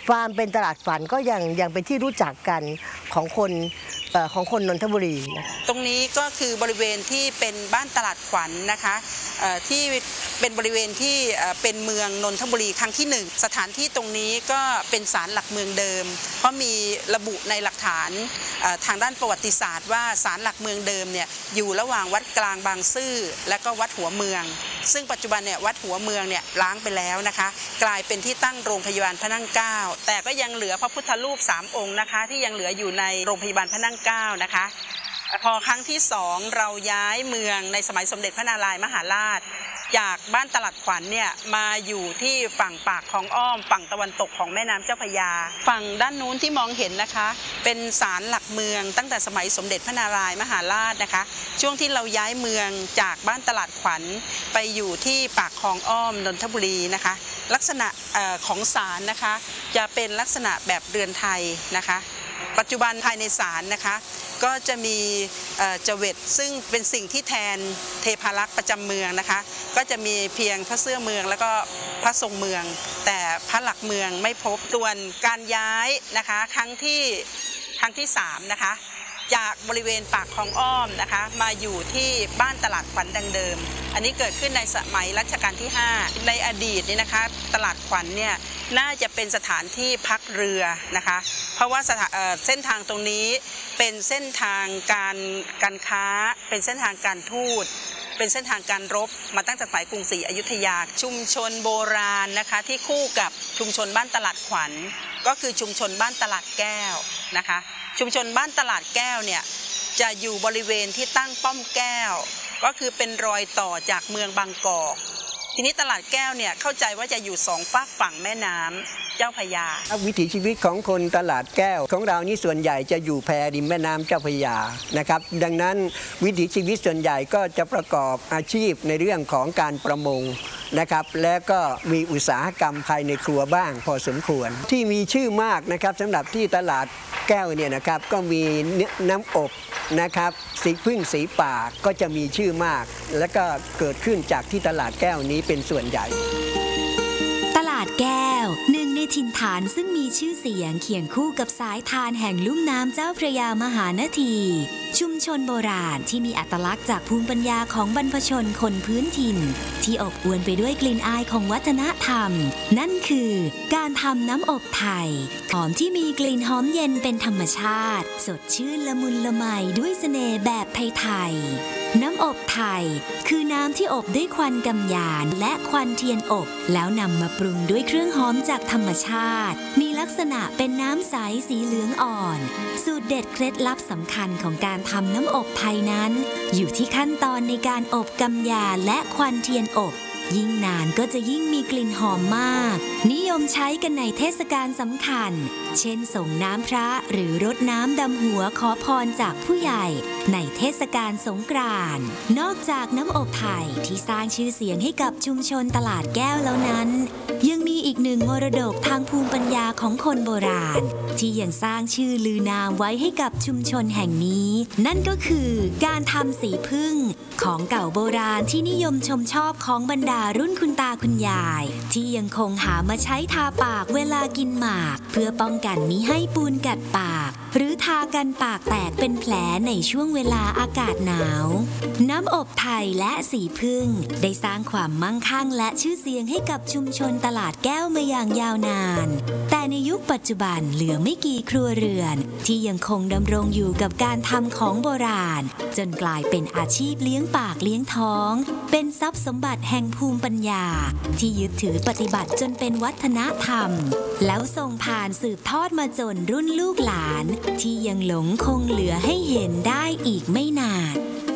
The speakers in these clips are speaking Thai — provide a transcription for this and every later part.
ความเป็นตลาดฝันก็ยังเป็นที่รู้จักกันของคนนนทบุรีนะตรงนี้ก็คือบริเวณที่เป็นบ้านตลาดขวัญนะคะที่เป็นบริเวณที่เป็นเมืองนนทบุรีครั้งที่1สถานที่ตรงนี้ก็เป็นศาลหลักเมืองเดิมเพราะมีระบุในหลักฐานทางด้านประวัติศาสตร์ว่าศาลหลักเมืองเดิมเนี่ยอยู่ระหว่างวัดกลางบางซื่อและก็วัดหัวเมืองซึ่งปัจจุบันเนี่ยวัดหัวเมืองเนี่ยล้างไปแล้วนะคะกลายเป็นที่ตั้งโรงพยาบาลพระนั่งเกล้าแต่ก็ยังเหลือพระพุทธรูป3องค์นะคะที่ยังเหลืออยู่ในโรงพยาบาลพระนั่งเกล้านะคะพอครั้งที่2เราย้ายเมืองในสมัยสมเด็จพระนารายมหาราชจากบ้านตลาดขวัญเนี่ยมาอยู่ที่ฝั่งปากคลองอ้อมฝั่งตะวันตกของแม่น้ำเจ้าพระยาฝั่งด้านนู้นที่มองเห็นนะคะเป็นศาลหลักเมืองตั้งแต่สมัยสมเด็จพระนารายมหาราชนะคะช่วงที่เราย้ายเมืองจากบ้านตลาดขวัญไปอยู่ที่ปากคลองอ้อมนนทบุรีนะคะลักษณะของศาลนะคะจะเป็นลักษณะแบบเรือนไทยนะคะปัจจุบันภายในศาลนะคะก็จะมีจเวตซึ่งเป็นสิ่งที่แทนเทพารักษ์ประจำเมืองนะคะก็จะมีเพียงพระเสื้อเมืองแล้วก็พระทรงเมืองแต่พระหลักเมืองไม่พบส่วนการย้ายนะคะครั้งที่3นะคะจากบริเวณปากคลองอ้อมนะคะมาอยู่ที่บ้านตลาดขวัญดังเดิมอันนี้เกิดขึ้นในสมัยรัชกาลที่5ในอดีตนี่นะคะตลาดขวัญเนี่ยน่าจะเป็นสถานที่พักเรือนะคะเพราะว่าเส้นทางตรงนี้เป็นเส้นทางการค้าเป็นเส้นทางการทูตเป็นเส้นทางการรบมาตั้งแต่สมัยกรุงศรีอยุธยาชุมชนโบราณนะคะที่คู่กับชุมชนบ้านตลาดขวัญก็คือชุมชนบ้านตลาดแก้วนะคะชุมชนบ้านตลาดแก้วเนี่ยจะอยู่บริเวณที่ตั้งป้อมแก้วก็คือเป็นรอยต่อจากเมืองบางกอกทีนี้ตลาดแก้วเนี่ยเข้าใจว่าจะอยู่2 ฝากฝั่งแม่น้ำเจ้าพระยาวิถีชีวิตของคนตลาดแก้วของเรานี่ส่วนใหญ่จะอยู่แพริมแม่น้ำเจ้าพระยานะครับดังนั้นวิถีชีวิตส่วนใหญ่ก็จะประกอบอาชีพในเรื่องของการประมงนะครับและก็มีอุตสาหกรรมภายในครัวบ้างพอสมควรที่มีชื่อมากนะครับสำหรับที่ตลาดแก้วเนี่ยนะครับก็มีน้ำอบนะครับสีพึ่งสีป่าก็จะมีชื่อมากและก็เกิดขึ้นจากที่ตลาดแก้วนี้เป็นส่วนใหญ่ตลาดแก้วหนึ่งในถิ่นฐานซึ่งมีชื่อเสียงเคียงคู่กับสายทานแห่งลุ่มน้ำเจ้าพระยามหานาทีชุมชนโบราณที่มีอัตลักษณ์จากภูมิปัญญาของบรรพชนคนพื้นถิ่นที่อบอวลไปด้วยกลิ่นอายของวัฒนธรรมนั่นคือการทำน้ำอบไทยหอมที่มีกลิ่นหอมเย็นเป็นธรรมชาติสดชื่นละมุนละไมด้วยเสน่ห์แบบไทยๆน้ำอบไทยคือน้ำที่อบด้วยควันกำยานและควันเทียนอบแล้วนำมาปรุงด้วยเครื่องหอมจากธรรมชาติมีลักษณะเป็นน้ำใสสีเหลืองอ่อนสูตรเด็ดเคล็ดลับสำคัญของการทำน้ำอบไทยนั้นอยู่ที่ขั้นตอนในการอบกำยานและควันเทียนอบยิ่งนานก็จะยิ่งมีกลิ่นหอมมากนิยมใช้กันในเทศกาลสำคัญเช่นส่งน้ำพระหรือรดน้ำดำหัวขอพรจากผู้ใหญ่ในเทศกาลสงกรานต์นอกจากน้ำอบไทยที่สร้างชื่อเสียงให้กับชุมชนตลาดแก้วแล้วนั้นยังมีอีกหนึ่งมรดกทางภูมิปัญญาของคนโบราณที่ยังสร้างชื่อลือนามไว้ให้กับชุมชนแห่งนี้นั่นก็คือการทำสีผึ้งของเก่าโบราณที่นิยมชมชอบของบรรดารุ่นคุณตาคุณยายที่ยังคงหามาใช้ทาปากเวลากินหมากเพื่อป้องกันมิให้ปูนกัดปากหรือทากันปากแตกเป็นแผลในช่วงเวลาอากาศหนาวน้ำอบไทยและสีผึ้งได้สร้างความมั่งคั่งและชื่อเสียงให้กับชุมชนตลาดแก้วมาอย่างยาวนานแต่ในยุคปัจจุบันเหลือไม่กี่ครัวเรือนที่ยังคงดำรงอยู่กับการทำของโบราณจนกลายเป็นอาชีพเลี้ยงปากเลี้ยงท้องเป็นทรัพย์สมบัติแห่งภูมิปัญญาที่ยึดถือปฏิบัติจนเป็นวัฒนธรรมแล้วส่งผ่านสืบทอดมาจนรุ่นลูกหลานที่ยังหลงคงเหลือให้เห็นได้อีกไม่นาน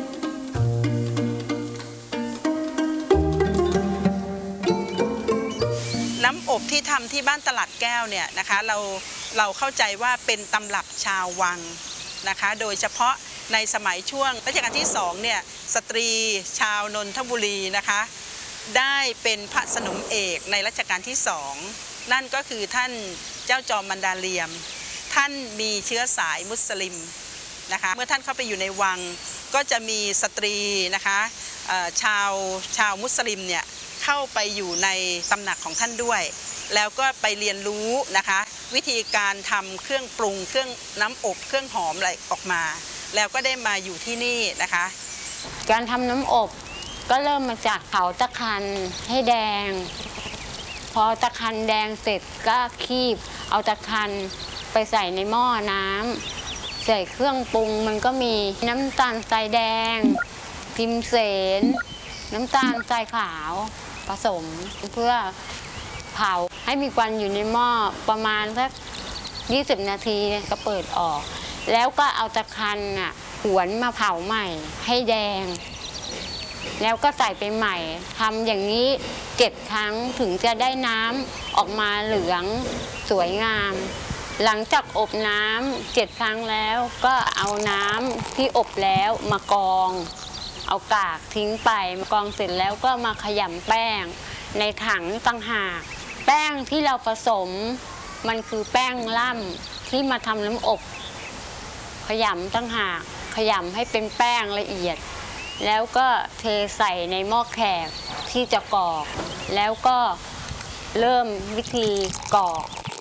น้ำอบที่ทำที่บ้านตลาดแก้วเนี่ยนะคะเราเข้าใจว่าเป็นตำรับชาววังนะคะโดยเฉพาะในสมัยช่วงรัชกาลที่2เนี่ยสตรีชาวนนทบุรีนะคะได้เป็นพระสนมเอกในรัชกาลที่2นั่นก็คือท่านเจ้าจอมมันดาเลียมท่านมีเชื้อสายมุสลิมนะคะเมื่อท่านเข้าไปอยู่ในวังก็จะมีสตรีนะคะชาวมุสลิมเนี่ยเข้าไปอยู่ในตำหนักของท่านด้วยแล้วก็ไปเรียนรู้นะคะวิธีการทำเครื่องปรุงเครื่องน้ำอบเครื่องหอมอะไรออกมา แล้วก็ได้มาอยู่ที่นี่นะคะการทำน้ำอบก็เริ่มมาจากเผาตะคันให้แดงพอตะคันแดงเสร็จก็คีบเอาตะคันไปใส่ในหม้อน้ำใส่เครื่องปรุงมันก็มีน้ำตาลทรายแดงพิมเสนน้ำตาลทรายขาวผสมเพื่อเผาให้มีควันอยู่ในหม้อประมาณสัก20 นาทีก็เปิดออกแล้วก็เอาตะคันหวนมาเผาใหม่ให้แดงแล้วก็ใส่ไปใหม่ทำอย่างนี้7 ครั้งถึงจะได้น้ำออกมาเหลืองสวยงามหลังจากอบน้ำ7 ครั้งแล้วก็เอาน้ำที่อบแล้วมากรองเอากากทิ้งไปกรองเสร็จแล้วก็มาขยำแป้งในถังต่างหากแป้งที่เราผสมมันคือแป้งล่ำที่มาทำน้ำอบขยำต่างหากขยำให้เป็นแป้งละเอียดแล้วก็เทใส่ในหม้อแขกที่จะกรอกแล้วก็เริ่มวิธีกรอก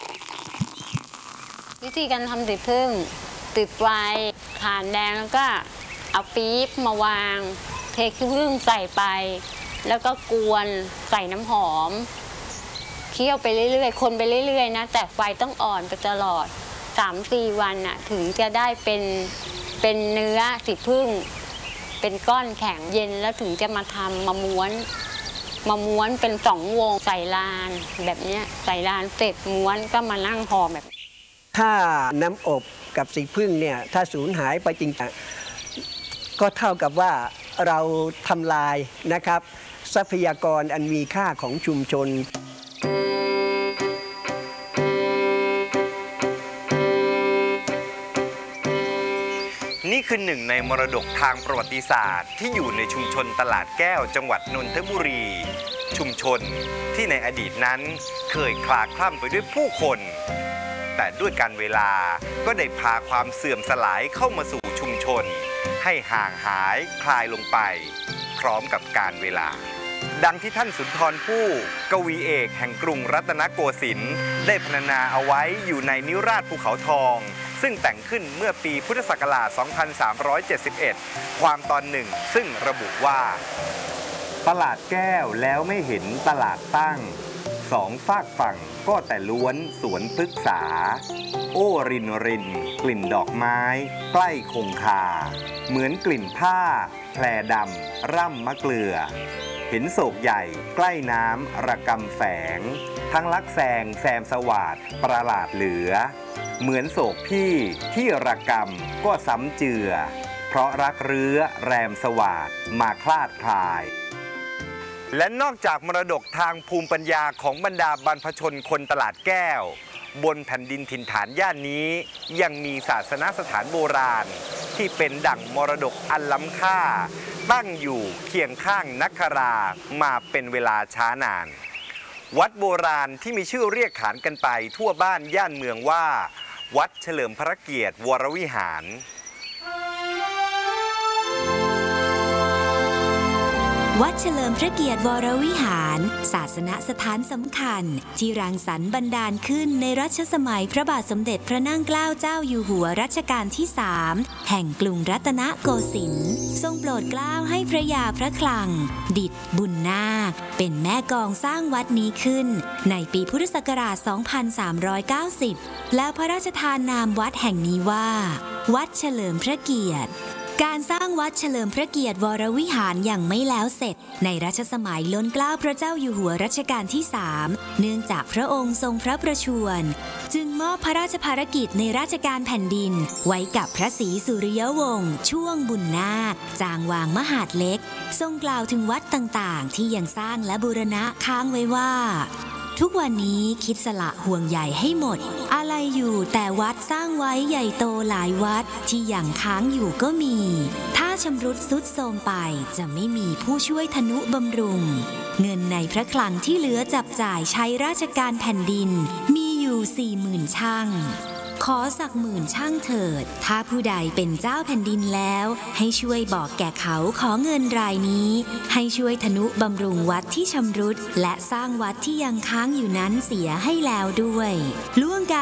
วิธีการทำสีพึ่งติดไฟถ่านแดงแล้วก็เอาปี๊บมาวางเทขี้ผึ้งใส่ไปแล้วก็กวนใส่น้ำหอมเคี่ยวไปเรื่อยๆคนไปเรื่อยๆนะแต่ไฟต้องอ่อนไปตลอด 3-4 วันถึงจะได้เป็นเนื้อสีพึ่งเป็นก้อนแข็งเย็นแล้วถึงจะมาทำมาม้วนเป็น2 วงใส่ลานแบบนี้ใส่ลานเสร็จม้วนก็มานั่งห่อแบบถ้าน้ำอบกับสีพึ่งเนี่ยถ้าสูญหายไปจริงๆก็เท่ากับว่าเราทำลายนะครับทรัพยากรอันมีค่าของชุมชนนี่คือหนึ่งในมรดกทางประวัติศาสตร์ที่อยู่ในชุมชนตลาดแก้วจังหวัดนนทบุรีชุมชนที่ในอดีตนั้นเคยคลาคล่ำไปด้วยผู้คนแต่ด้วยการเวลาก็ได้พาความเสื่อมสลายเข้ามาสู่ชุมชนให้ห่างหายคลายลงไปพร้อมกับการเวลาดังที่ท่านสุนทรภู่กวีเอกแห่งกรุงรัตนโกสินทร์ได้พรรณนาเอาไว้อยู่ในนิราศภูเขาทองซึ่งแต่งขึ้นเมื่อปีพุทธศักราช 2371 ความตอนหนึ่งซึ่งระบุว่าตลาดแก้วแล้วไม่เห็นตลาดตั้ง2 ฝากฝั่งก็แต่ล้วนสวนพฤกษาโอ้รินกลิ่นดอกไม้ใกล้คงคาเหมือนกลิ่นผ้าแพรดำร่ำมะเกลือเห็นโศกใหญ่ใกล้น้ำระกำแฝงทั้งลักแซงแซมสวาดประหลาดเหลือเหมือนโศกพี่ที่ระกำก็ซ้ำเจือเพราะรักเรื้อแรมสวาดมาคลาดคลายและนอกจากมรดกทางภูมิปัญญาของบรรดาบรรพชนคนตลาดแก้วบนแผ่นดินถิ่นฐานย่านนี้ยังมีศาสนสถานโบราณที่เป็นดั่งมรดกอันล้ำค่าตั้งอยู่เคียงข้างนักครามาเป็นเวลาช้านานวัดโบราณที่มีชื่อเรียกขานกันไปทั่วบ้านย่านเมืองว่าวัดเฉลิมพระเกียรติวรวิหารวัดเฉลิมพระเกียรติวรวิหารศาสนสถานสำคัญที่รังสรรค์บันดาลขึ้นในรัชสมัยพระบาทสมเด็จพระนั่งเกล้าเจ้าอยู่หัวรัชกาลที่ 3แห่งกรุงรัตนโกสินทร์ทรงโปรดเกล้าให้พระยาพระคลังดิษฐ์บุญนาคเป็นแม่กองสร้างวัดนี้ขึ้นในปีพุทธศักราช 2390 แล้วพระราชทานนามวัดแห่งนี้ว่าวัดเฉลิมพระเกียรติการสร้างวัดเฉลิมพระเกียรติวรวิหารยังไม่แล้วเสร็จในรัชสมัยล้นเกล้าพระเจ้าอยู่หัวรัชกาลที่ 3เนื่องจากพระองค์ทรงพระประชวรจึงมอบพระราชภารกิจในราชการแผ่นดินไว้กับพระศรีสุริยวงศ์ช่วงบุญนาคจางวางมหาดเล็กทรงกล่าวถึงวัดต่างๆที่ยังสร้างและบูรณะค้างไว้ว่าทุกวันนี้คิดสละห่วงใยให้หมดอะไรอยู่แต่วัดสร้างไว้ใหญ่โตหลายวัดที่ยังค้างอยู่ก็มีถ้าชำรุดทรุดโทรมไปจะไม่มีผู้ช่วยทนุบำรุงเงินในพระคลังที่เหลือจับจ่ายใช้ราชการแผ่นดินมีอยู่ 40,000 ชั่งขอสักหมื่นช่างเถิดถ้าผู้ใดเป็นเจ้าแผ่นดินแล้วให้ช่วยบอกแก่เขาขอเงินรายนี้ให้ช่วยทนุบำรุงวัดที่ชำรุดและสร้างวัดที่ยังค้างอยู่นั้นเสียให้แล้วด้วยล่วงการ